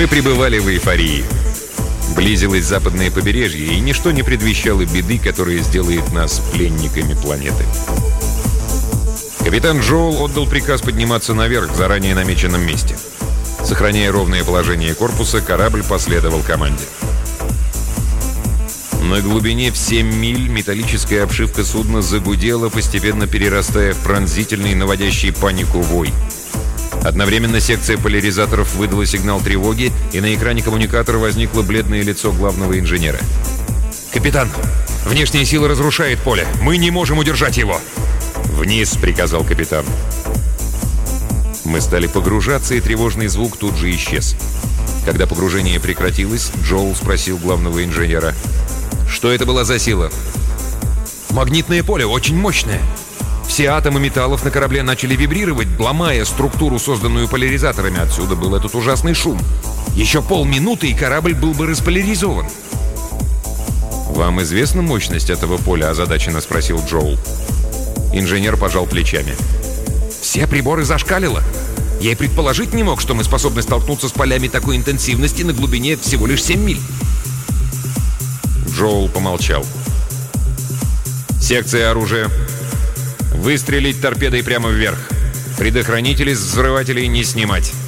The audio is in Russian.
Мы пребывали в эйфории. Близилось западное побережье, и ничто не предвещало беды, которая сделает нас пленниками планеты. Капитан Джоул отдал приказ подниматься наверх в заранее намеченном месте. Сохраняя ровное положение корпуса, корабль последовал команде. На глубине в 7 миль металлическая обшивка судна загудела, постепенно перерастая в пронзительный, наводящий панику вой. Одновременно секция поляризаторов выдала сигнал тревоги, и на экране коммуникатора возникло бледное лицо главного инженера. «Капитан, внешняя сила разрушает поле. Мы не можем удержать его!» «Вниз!» — приказал капитан. Мы стали погружаться, и тревожный звук тут же исчез. Когда погружение прекратилось, Джоул спросил главного инженера: «Что это была за сила?» «Магнитное поле, очень мощное. Все атомы металлов на корабле начали вибрировать, ломая структуру, созданную поляризаторами. Отсюда был этот ужасный шум. Еще полминуты, и корабль был бы располяризован». «Вам известна мощность этого поля?» – озадаченно спросил Джоул. Инженер пожал плечами. «Все приборы зашкалило. Я и предположить не мог, что мы способны столкнуться с полями такой интенсивности на глубине всего лишь 7 миль». Джоул помолчал. «Секция оружия. Выстрелить торпедой прямо вверх. Предохранители с взрывателей не снимать.